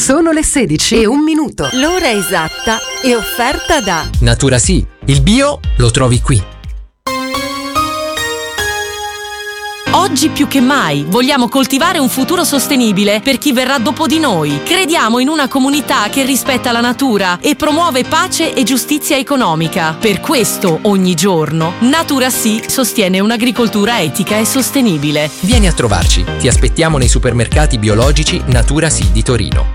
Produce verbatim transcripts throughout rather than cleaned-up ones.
Sono le sedici e un minuto. L'ora esatta è offerta da Natura Sì, il bio lo trovi qui. Oggi più che mai vogliamo coltivare un futuro sostenibile per chi verrà dopo di noi. Crediamo in una comunità che rispetta la natura e promuove pace e giustizia economica. Per questo, ogni giorno, Natura Sì sostiene un'agricoltura etica e sostenibile. Vieni a trovarci. Ti aspettiamo nei supermercati biologici Natura Sì di Torino.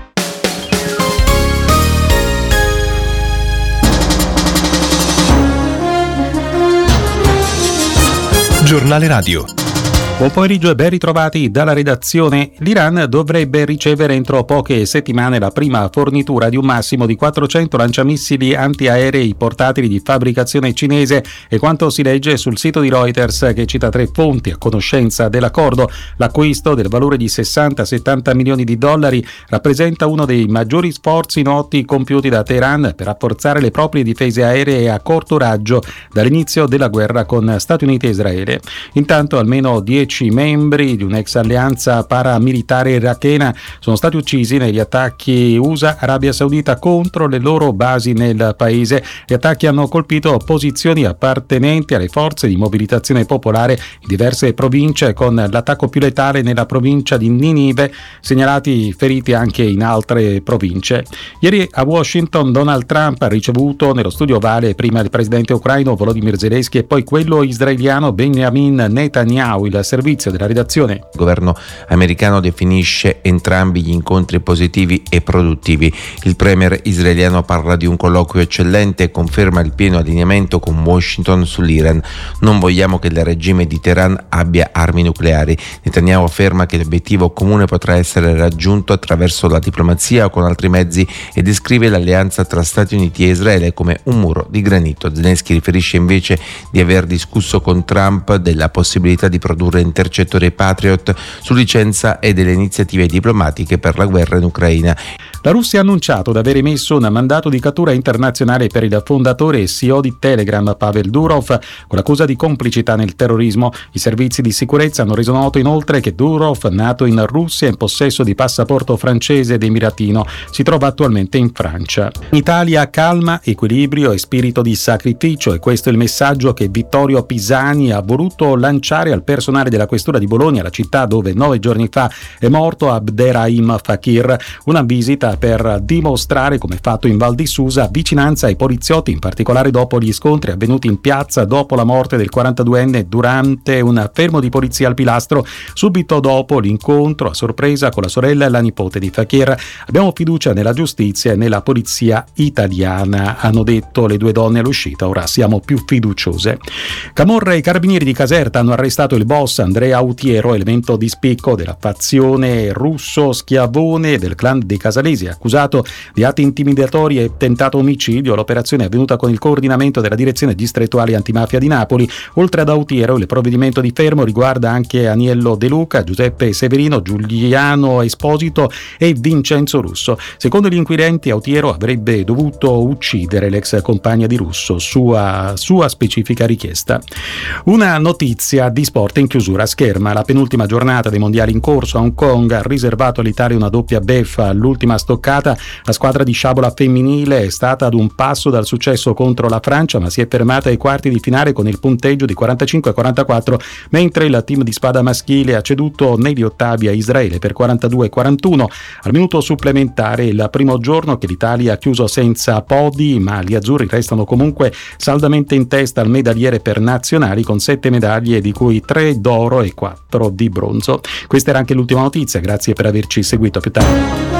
Giornale Radio. Buon pomeriggio e ben ritrovati dalla redazione. L'Iran dovrebbe ricevere entro poche settimane la prima fornitura di un massimo di quattrocento lanciamissili antiaerei portatili di fabbricazione cinese, e quanto si legge sul sito di Reuters, che cita tre fonti a conoscenza dell'accordo. L'acquisto, del valore di sessanta settanta milioni di dollari, rappresenta uno dei maggiori sforzi noti compiuti da Teheran per rafforzare le proprie difese aeree a corto raggio dall'inizio della guerra con Stati Uniti e Israele. Intanto almeno dieci membri di un'ex alleanza paramilitare irachena sono stati uccisi negli attacchi U S A-Arabia Saudita contro le loro basi nel paese. Gli attacchi hanno colpito posizioni appartenenti alle forze di mobilitazione popolare in diverse province, con l'attacco più letale nella provincia di Ninive, segnalati feriti anche in altre province. Ieri a Washington Donald Trump ha ricevuto nello studio ovale prima il presidente ucraino Volodymyr Zelensky e poi quello israeliano Benjamin Netanyahu. Il servizio della redazione. Il governo americano definisce entrambi gli incontri positivi e produttivi. Il premier israeliano parla di un colloquio eccellente e conferma il pieno allineamento con Washington sull'Iran. Non vogliamo che il regime di Teheran abbia armi nucleari. Netanyahu afferma che l'obiettivo comune potrà essere raggiunto attraverso la diplomazia o con altri mezzi e descrive l'alleanza tra Stati Uniti e Israele come un muro di granito. Zelensky riferisce invece di aver discusso con Trump della possibilità di produrre intercettori Patriot su licenza e delle iniziative diplomatiche per la guerra in Ucraina. La Russia ha annunciato di aver emesso un mandato di cattura internazionale per il fondatore e C E O di Telegram, Pavel Durov, con l'accusa di complicità nel terrorismo. I servizi di sicurezza hanno reso noto inoltre che Durov, nato in Russia e in possesso di passaporto francese ed emiratino, si trova attualmente in Francia. In Italia calma, equilibrio e spirito di sacrificio, e questo è il messaggio che Vittorio Pisani ha voluto lanciare al personale della questura di Bologna, la città dove nove giorni fa è morto Abderrahim Fakir. Una visita per dimostrare, come fatto in Val di Susa, vicinanza ai poliziotti, in particolare dopo gli scontri avvenuti in piazza dopo la morte del quarantaduenne durante un fermo di polizia al Pilastro, subito dopo l'incontro a sorpresa con la sorella e la nipote di Fakir. Abbiamo fiducia nella giustizia e nella polizia italiana, hanno detto le due donne all'uscita. Ora siamo più fiduciose. Camorra e i carabinieri di Caserta hanno arrestato il boss Andrea Autiero, elemento di spicco della fazione russo schiavone del clan dei Casalesi, accusato di atti intimidatori e tentato omicidio. L'operazione è avvenuta con il coordinamento della direzione distrettuale antimafia di Napoli. Oltre ad Autiero, il provvedimento di fermo riguarda anche Aniello De Luca, Giuseppe Severino, Giuliano Esposito e Vincenzo Russo. Secondo gli inquirenti, Autiero avrebbe dovuto uccidere l'ex compagna di Russo, sua, sua specifica richiesta. Una notizia di sport in chiusura. Scherma, la penultima giornata dei mondiali in corso a Hong Kong ha riservato all'Italia una doppia beffa all'ultima stoccata. La squadra di sciabola femminile è stata ad un passo dal successo contro la Francia, ma si è fermata ai quarti di finale con il punteggio di quarantacinque a quarantaquattro, mentre il team di spada maschile ha ceduto negli ottavi a Israele per quarantadue a quarantuno. Al minuto supplementare, il primo giorno che l'Italia ha chiuso senza podi, ma gli azzurri restano comunque saldamente in testa al medagliere per nazionali con sette medaglie, di cui tre d'oro e quattro di bronzo. Questa era anche l'ultima notizia, grazie per averci seguito. A più tardi.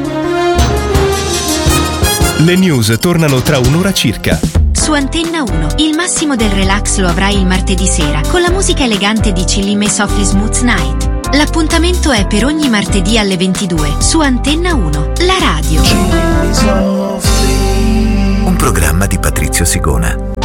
Le news tornano tra un'ora circa. Su Antenna uno, il massimo del relax lo avrai il martedì sera, con la musica elegante di Chillin' Me Softly Smooth Night. L'appuntamento è per ogni martedì alle ventidue, su Antenna uno, la radio. Un programma di Patrizio Sigona.